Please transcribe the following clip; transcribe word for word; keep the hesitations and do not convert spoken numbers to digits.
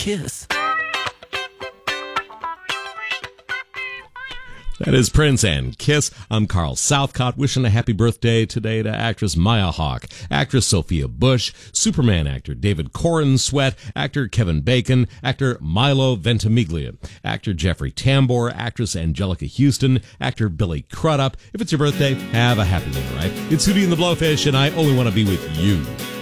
Kiss. That is Prince and Kiss. I'm Carl Southcott, wishing a happy birthday today to actress Maya Hawke, actress Sophia Bush, Superman actor David Corn Sweat, actor Kevin Bacon, actor Milo Ventimiglia, actor Jeffrey Tambor, actress Angelica Houston, actor Billy Crudup. If it's your birthday, have a happy one, right? It's Hootie and the Blowfish, and I only want to be with you.